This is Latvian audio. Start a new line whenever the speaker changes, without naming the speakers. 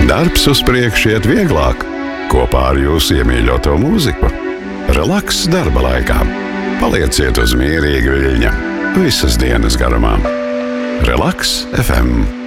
Darbs uz priekšu iet vieglāk, kopā ar jūsu iemīļoto mūziku. Relaks darba laikā. Palieciet uz mierīga viļņa visas dienas garumā. Relaks FM.